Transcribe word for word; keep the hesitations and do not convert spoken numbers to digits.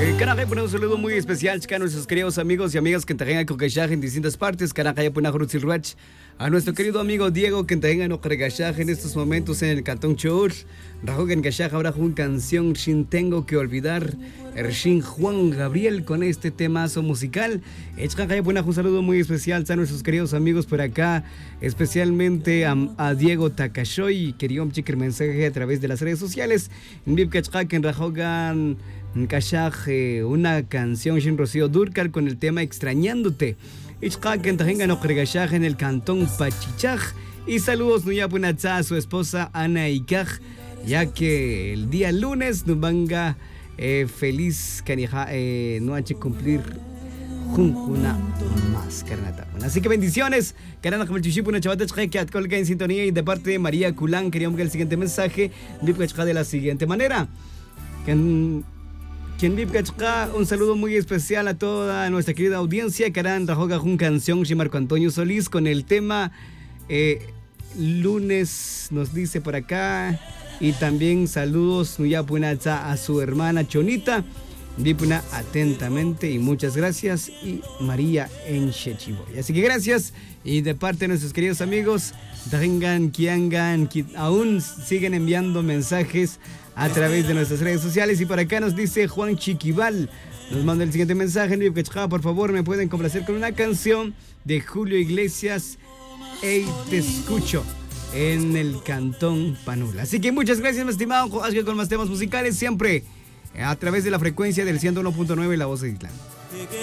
Carajay, ponemos un saludo muy especial a nuestros queridos amigos y amigas que tengan coquechaje en distintas partes. Carajay, ponemos a nuestro querido amigo Diego que tengan coquechaje en estos momentos en el Cantón Chur. Rajogen Gashaj habrá una canción sin tengo que olvidar. Ershin Juan Gabriel con este temazo musical. Echajay, un saludo muy especial a nuestros queridos amigos por acá, especialmente a, a Diego Takashoy. Quería checar mensaje a través de las redes sociales. En Vipkachak en Rajogan Kashaj, una canción sin Rocío Dúrcal con el tema Extrañándote. Ichkak en Tajenga no Kregashaj en el Cantón Pachichaj. Y saludos Nuyapunatza a su esposa Ana Ikaj, ya que el día lunes nos venga eh, feliz canija eh, no hay que cumplir una más carnata. Así que bendiciones, carana como el chichipuna chavata que atcolga en sintonía. Y de parte de María Culán queríamos que el siguiente mensaje de la siguiente manera. Quien un saludo muy especial a toda nuestra querida audiencia. Carán Rajoga un canción de Marco Antonio Solís con el tema eh, lunes, nos dice por acá. Y también saludos a su hermana Chonita. Dipuna atentamente y muchas gracias. Y María en Chechiboy. Así que gracias. Y de parte de nuestros queridos amigos, Daringan, Kiangan, que aún siguen enviando mensajes a través de nuestras redes sociales. Y por acá nos dice Juan Chiquival, nos manda el siguiente mensaje. Por favor, me pueden complacer con una canción de Julio Iglesias, Ey, te escucho, en el Cantón Panula. Así que muchas gracias, mi estimado. Con más temas musicales siempre a través de la frecuencia del ciento uno punto nueve La Voz de Islán.